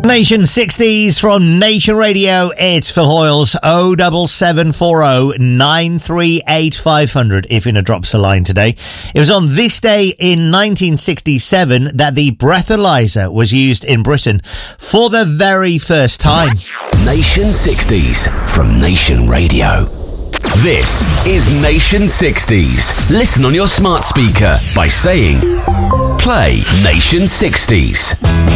Nation 60s from Nation Radio. It's Phil Hoyles, 07740 938 500 if you're going to drop us a line today. It was on this day in 1967 that the breathalyzer was used in Britain for the very first time. Nation 60s from Nation Radio. This is Nation 60s. Listen on your smart speaker by saying, play Nation 60s.